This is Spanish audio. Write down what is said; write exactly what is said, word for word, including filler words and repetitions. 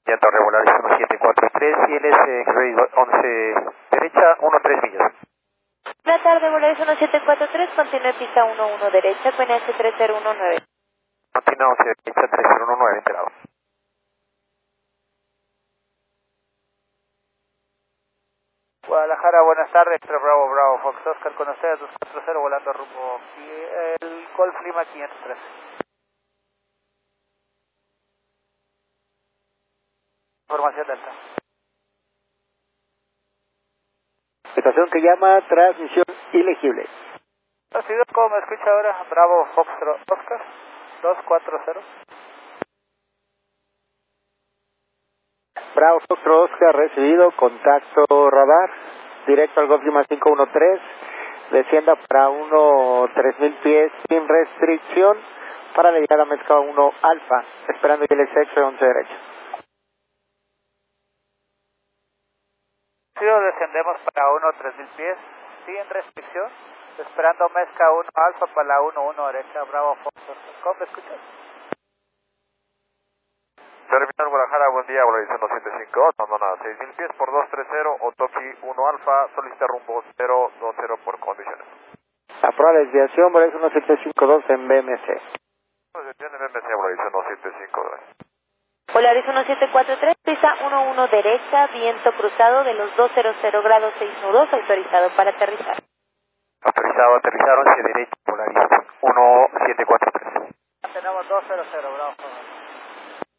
Llanta regular uno siete cuatro tres y él es eh, once derecha, uno tres millas. Buenas tardes, Volaris uno siete cuatro tres, continúe pista uno uno derecha, P N S tres cero uno nueve. Continúa once derecha, tres cero uno nueve, enterado. Guadalajara, buenas tardes, Bravo, Bravo, Fox Oscar con ustedes, dos cuatro cero, volando rumbo aquí, el Golf Lima quinientos tres. Información Delta. Estación que llama transmisión ilegible. Recibido, ¿cómo me escucha ahora? Bravo, Fox Oscar, dos cuatro cero. Bravo, Fox Oscar, recibido, contacto radar, directo al Golf Lima cinco uno tres, descienda para uno tres mil pies sin restricción para la llegada a Mezca uno Alfa, esperando el exceso once derecha. Sí, descendemos para uno tres mil pies sin restricción, esperando Mezca uno Alfa para la uno uno derecha, Bravo, Fox Oscar. ¿Cómo me escuchas? Terminal Guadalajara, buen día, Volaris uno siete cinco dos, abandonada seis mil pies por dos tres cero, Otoki uno Alfa, solicita rumbo cero dos cero por condiciones. Aprueba la desviación, Volaris uno siete cinco dos en B M C. Desviación en B M C, Volaris uno siete cinco dos. Volaris uno siete cuatro tres, pista uno uno derecha, viento cruzado de los doscientos grados seis nudos, autorizado para aterrizar. Autorizado, aterrizaron hacia derecha, Volaris uno siete cuatro tres. Tenemos dos cero cero, Bravo.